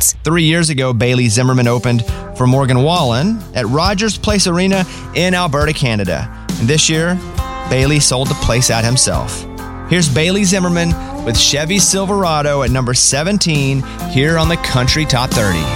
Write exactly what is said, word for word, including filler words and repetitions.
race. Three years ago, Bailey Zimmerman opened for Morgan Wallen at Rogers Place Arena in Alberta, Canada. And this year, Bailey sold the place out himself. Here's Bailey Zimmerman with Chevy Silverado at number seventeen here on the Country Top thirty.